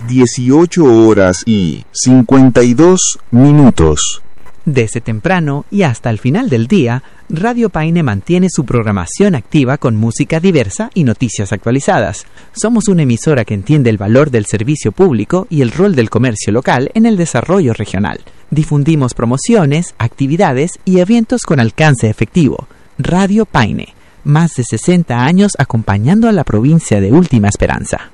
18:52. Desde temprano y hasta el final del día, Radio Paine mantiene su programación activa con música diversa y noticias actualizadas. Somos una emisora que entiende el valor del servicio público y el rol del comercio local en el desarrollo regional. Difundimos promociones, actividades y eventos con alcance efectivo. Radio Paine, más de 60 años acompañando a la provincia de Última Esperanza.